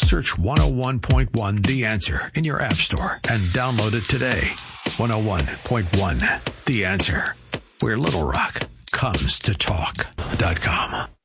Search 101.1 The Answer in your app store and download it today. 101.1 The Answer, where Little Rock comes to talk.com.